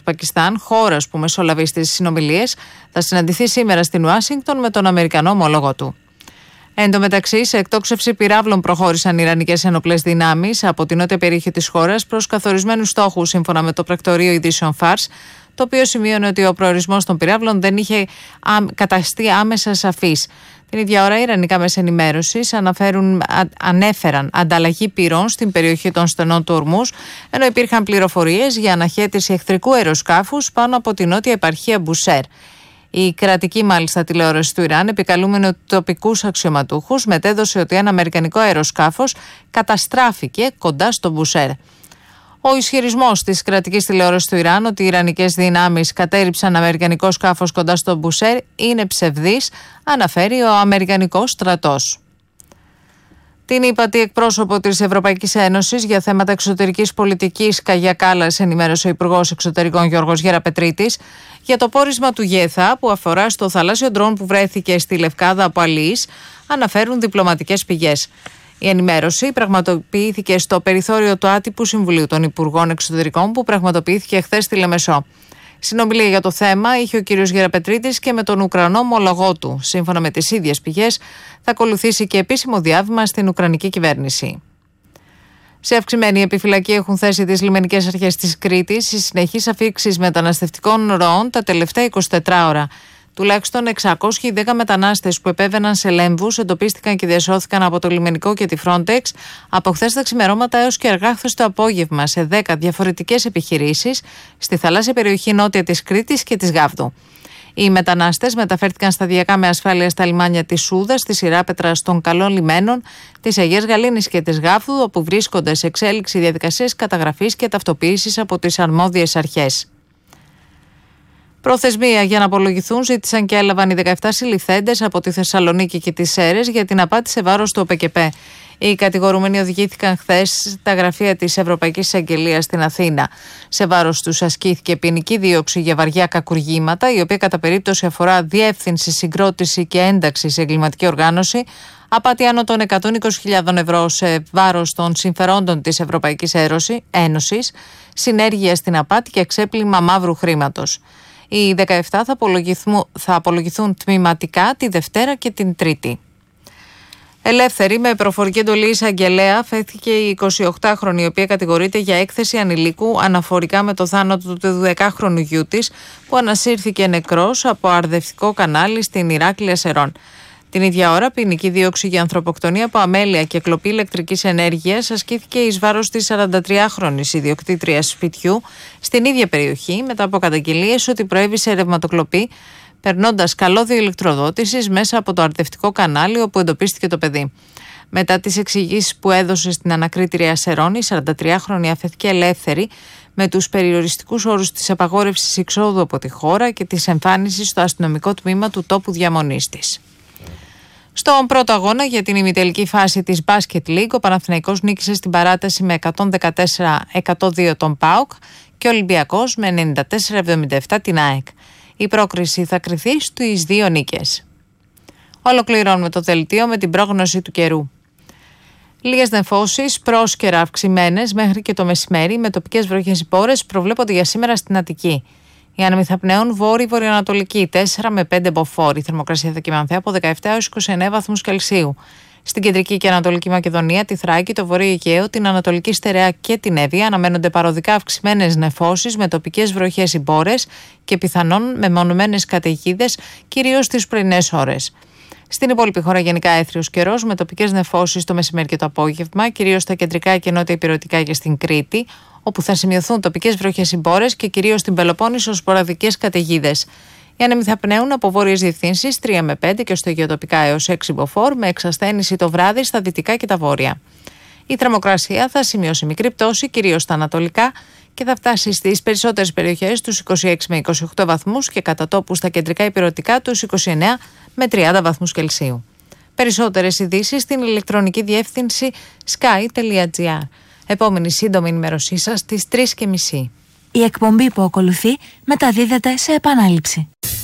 Πακιστάν, χώρας που μεσολαβεί στις συνομιλίες, θα συναντηθεί σήμερα στην Ουάσιγκτον με τον Αμερικανό ομόλογο του. Εν τω μεταξύ, σε εκτόξευση πυράβλων προχώρησαν οι Ιρανικές ενόπλες δυνάμεις από την νότια περιοχή της χώρας προς καθορισμένους στόχους, σύμφωνα με το πρακτορείο ειδήσεων Φάρς, το οποίο σημείωνε ότι ο προορισμός των πυράβλων δεν είχε καταστεί άμεσα σαφής. Την ίδια ώρα, οι Ιρανικά μέσα ενημέρωσης ανέφεραν ανταλλαγή πυρών στην περιοχή των στενών του Ορμούς, ενώ υπήρχαν πληροφορίες για αναχέτηση εχθρικού αεροσκάφους πάνω από την νότια επαρχία Μπουσέρ. Η κρατική μάλιστα τηλεόραση του Ιράν, επικαλούμενη τοπικούς αξιωματούχους, μετέδωσε ότι ένα αμερικανικό αεροσκάφος καταστράφηκε κοντά στο Μπουσέρ. Ο ισχυρισμός της κρατικής τηλεόρασης του Ιράν ότι οι Ιρανικές δυνάμεις κατέριψαν αμερικανικό σκάφος κοντά στο Μπουσέρ είναι ψευδής, αναφέρει ο Αμερικανικός στρατός. Την ύπατη εκπρόσωπο της Ευρωπαϊκής Ένωσης για θέματα εξωτερικής πολιτικής Καγιά Κάλλας ενημέρωσε ο Υπουργός Εξωτερικών Γιώργος Γεραπετρίτης για το πόρισμα του ΓΕΘΑ που αφορά στο θαλάσσιο ντρόν που βρέθηκε στη Λευκάδα από αλλοίς, αναφέρουν διπλωματικές πηγές. Η ενημέρωση πραγματοποιήθηκε στο περιθώριο του άτυπου Συμβουλίου των Υπουργών Εξωτερικών που πραγματοποιήθηκε χθες στη Λεμεσό. Συνομιλία για το θέμα είχε ο κ. Γεραπετρίτης και με τον Ουκρανό ομολογό του. Σύμφωνα με τις ίδιες πηγές, θα ακολουθήσει και επίσημο διάβημα στην Ουκρανική κυβέρνηση. Σε αυξημένη επιφυλακή έχουν θέσει τις λιμενικές αρχές της Κρήτης οι συνεχείς αφήξεις μεταναστευτικών ροών τα τελευταία 24 ώρα. Τουλάχιστον 610 μετανάστες που επέβαιναν σε λέμβους εντοπίστηκαν και διασώθηκαν από το λιμενικό και τη Frontex από χθες τα ξημερώματα έως και αργά χθες το απόγευμα σε 10 διαφορετικές επιχειρήσεις στη θαλάσσια περιοχή νότια της Κρήτης και της Γάβδου. Οι μετανάστες μεταφέρθηκαν σταδιακά με ασφάλεια στα λιμάνια της Σούδας, της Ιράπετρας, των Καλών Λιμένων, της Αγίας Γαλήνης και της Γάβδου, όπου βρίσκονται σε εξέλιξη διαδικασίες καταγραφής και ταυτοποίησης από τις αρμόδιες αρχές. Προθεσμία για να απολογηθούν ζήτησαν και έλαβαν οι 17 συλληφθέντες από τη Θεσσαλονίκη και τις Σέρρες για την απάτη σε βάρος του ΟΠΕΚΕΠΕ. Οι κατηγορούμενοι οδηγήθηκαν χθες στα γραφεία της Ευρωπαϊκής Εισαγγελίας στην Αθήνα. Σε βάρος τους ασκήθηκε ποινική δίωξη για βαριά κακουργήματα, η οποία κατά περίπτωση αφορά διεύθυνση, συγκρότηση και ένταξη σε εγκληματική οργάνωση, απάτη άνω των 120.000 ευρώ σε βάρος των συμφερόντων της Ευρωπαϊκής Ένωσης, συνέργεια στην απάτη και ξέπλυμα μαύρου χρήματος. Οι 17 θα απολογηθούν τμηματικά τη Δευτέρα και την Τρίτη. Ελεύθερη με προφορική εντολή εισαγγελέα φέθηκε η 28χρονη, η οποία κατηγορείται για έκθεση ανηλίκου αναφορικά με το θάνατο του 12χρονου γιού της, που ανασύρθηκε νεκρός από αρδευτικό κανάλι στην Ηράκλεια Σερών. Την ίδια ώρα, ποινική δίωξη για ανθρωποκτονία από αμέλεια και κλοπή ηλεκτρικής ενέργειας ασκήθηκε εις βάρος της 43χρονης ιδιοκτήτριας σπιτιού στην ίδια περιοχή, μετά από καταγγελίες ότι προέβησε ρευματοκλοπή, περνώντας καλώδιο ηλεκτροδότησης μέσα από το αρδευτικό κανάλι όπου εντοπίστηκε το παιδί. Μετά τις εξηγήσεις που έδωσε στην ανακρίτρια Σερών, η 43χρονη αφέθηκε ελεύθερη με τους περιοριστικούς όρους της απαγόρευσης εξόδου από τη χώρα και της εμφάνισης στο αστυνομικό τμήμα του τόπου διαμονής της. Στον πρώτο αγώνα για την ημιτελική φάση της Basket League, ο Παναθηναϊκός νίκησε στην παράταση με 114-102 τον ΠΑΟΚ και ο Ολυμπιακός με 94-77 την ΑΕΚ. Η πρόκριση θα κριθεί στις 2 νίκες. Ολοκληρώνουμε το δελτίο με την πρόγνωση του καιρού. Λίγες νεφώσεις, πρόσκαιρα αυξημένες μέχρι και το μεσημέρι, με τοπικές βροχές υπόρες προβλέπονται για σήμερα στην Αττική. Οι άνεμοι θα πνέουν βόρειο-βορειοανατολική, 4 με 5 μποφόρ. Η θερμοκρασία θα κυμανθεί από 17 έως 29 βαθμούς Κελσίου. Στην κεντρική και ανατολική Μακεδονία, τη Θράκη, το βορείο Αιγαίο, την Ανατολική Στερεά και την Εύβοια αναμένονται παροδικά αυξημένες νεφώσεις με τοπικές βροχές υπόρες και πιθανόν μεμονωμένες καταιγίδες, κυρίως στις πρωινές ώρες. Στην υπόλοιπη χώρα γενικά έθριος καιρός με τοπικές νεφώσεις το μεσημέρι και το απόγευμα, κυρίως στα κεντρικά και νότια ηπειρωτικά και στην Κρήτη, όπου θα σημειωθούν τοπικές βροχές υπόρες και κυρίως στην Πελοπόννησο σποραδικές καταιγίδες. Οι άνεμοι θα πνέουν από βόρειες διευθύνσεις 3 με 5 και στο γεωτοπικά έως 6 μποφόρ, με εξασθένηση το βράδυ στα δυτικά και τα βόρεια. Η θερμοκρασία θα σημειώσει μικρή πτώση, κυρίως στα ανατολικά, και θα φτάσει στις περισσότερες περιοχές τους 26 με 28 βαθμούς και κατά τόπου στα κεντρικά ηπειρωτικά τους 29 με 30 βαθμούς Κελσίου. Περισσότερες ειδήσεις στην ηλεκτρονική διεύθυνση sky.gr. Επόμενη σύντομη ενημέρωσή σας στις 3:30. Η εκπομπή που ακολουθεί μεταδίδεται σε επανάληψη.